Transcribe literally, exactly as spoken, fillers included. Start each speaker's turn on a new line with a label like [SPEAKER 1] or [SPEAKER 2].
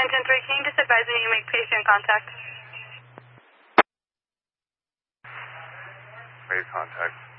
[SPEAKER 1] Engine three, can you just advise me you make patient contact?
[SPEAKER 2] Made contact.